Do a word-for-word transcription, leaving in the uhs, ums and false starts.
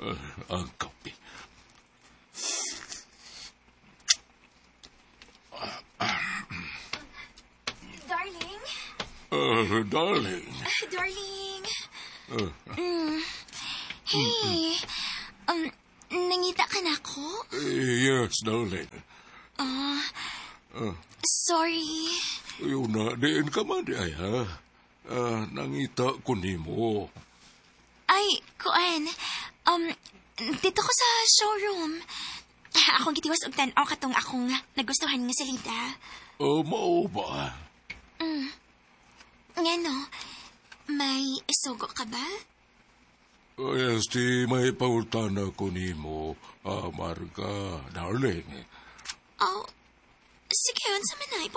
Uh, ang kape. Darling? Uh, darling. Darling? Uh, Mm. Hey, um, nangita ka na ako? yes, darling. Ah, Uh, sorry. yun na, diin ka man di ay, ha? Uh, nangita ko ni mo. Ay, kuan. Um, dito ko sa showroom. Akong gitiwas og tan-aw katong akong nagustuhan nga salita. Uh, mao ba? Mm. Ngano, may isugo ka ba? Uh, yes, di may paultan ako ni mo, uh, Marga, darling. Oh, sige, unsa man na,